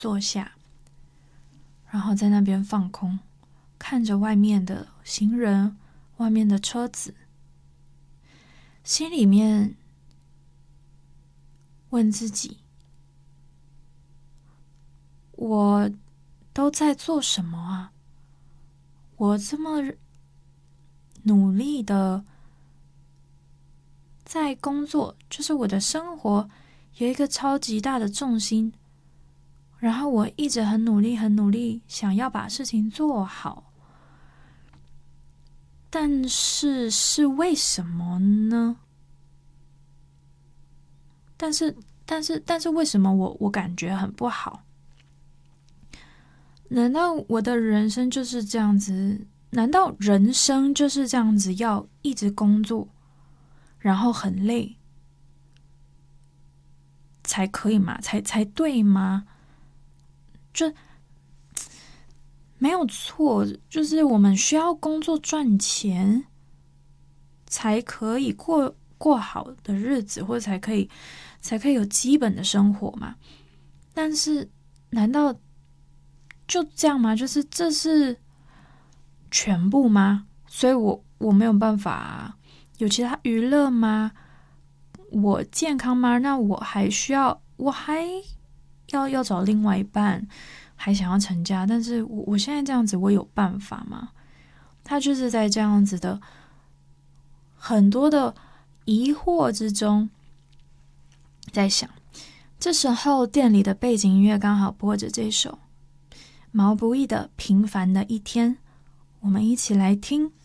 坐下，然后在那边放空，看着外面的行人，外面的车子，心里面问自己，我都在做什么啊？我这么努力的在工作，就是我的生活有一个超级大的重心，然后我一直很努力很努力想要把事情做好，但是为什么呢？但是为什么我感觉很不好？难道我的人生就是这样子？难道人生就是这样子，要一直工作，然后很累才可以吗？才对吗？就没有错，就是我们需要工作赚钱，才可以过好的日子，或者才可以有基本的生活嘛。但是，难道就这样吗？就是这是全部吗？所以我没有办法有其他娱乐吗？我健康吗？那我还要找另外一半，还想要成家，但是我现在这样子，我有办法吗？他就是在这样子的很多的疑惑之中，在想。这时候店里的背景音乐刚好播着这首毛不易的《平凡的一天》，我们一起来听。